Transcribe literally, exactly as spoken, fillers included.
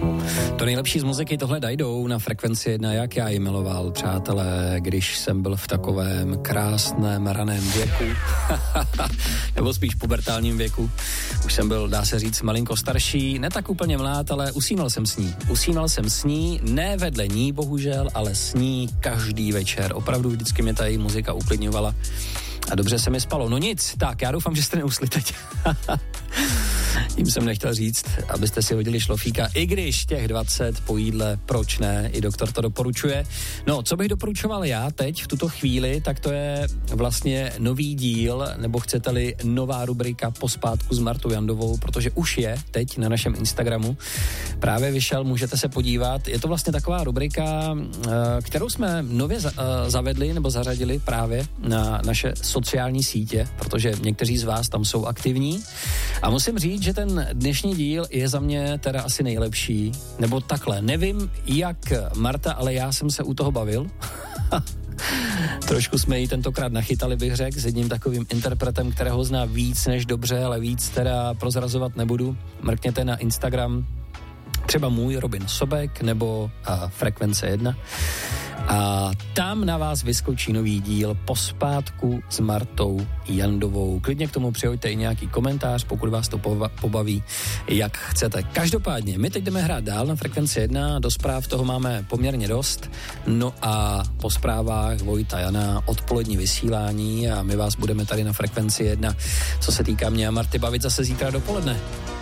To nejlepší z muziky tohle dajdou na Frekvenci jedna, jak já ji miloval, přátelé, když jsem byl v takovém krásném raném věku, nebo spíš pubertálním věku. Už jsem byl, dá se říct, malinko starší, ne tak úplně mlád, ale usínal jsem s ní. Usínal jsem s ní, ne vedle ní, bohužel, ale s ní každý večer. Opravdu vždycky mě ta její muzika uklidňovala a dobře se mi spalo. No nic, tak já doufám, že jste neusli teď. Tím jsem nechtěl říct, abyste si hodili šlofíka, i když těch dvacet po jídle, proč ne, i doktor to doporučuje. No, co bych doporučoval já teď v tuto chvíli, tak to je vlastně nový díl, nebo chcete-li nová rubrika Pospátku s Martou Jandovou, protože už je teď na našem Instagramu. Právě vyšel, můžete se podívat. Je to vlastně taková rubrika, kterou jsme nově zavedli nebo zařadili právě na naše sociální sítě, protože někteří z vás tam jsou aktivní. A musím říct, že ten dnešní díl je za mě teda asi nejlepší, nebo takhle, nevím jak Marta, ale já jsem se u toho bavil. Trošku jsme ji tentokrát nachytali, bych řekl, s jedním takovým interpretem, kterého zná víc než dobře, ale víc teda prozrazovat nebudu. Mrkněte na Instagram, třeba můj Robin Sobek nebo a, Frekvence jedna. A tam na vás vyskočí nový díl Pospátku s Martou Jandovou. Klidně k tomu přihoďte i nějaký komentář, pokud vás to pobaví, jak chcete. Každopádně, my teď jdeme hrát dál na Frekvenci jedna, do zpráv toho máme poměrně dost, no a po zprávách Vojta Jana odpolední vysílání a my vás budeme tady na Frekvenci jedna, co se týká mě a Marty, bavit zase zítra dopoledne.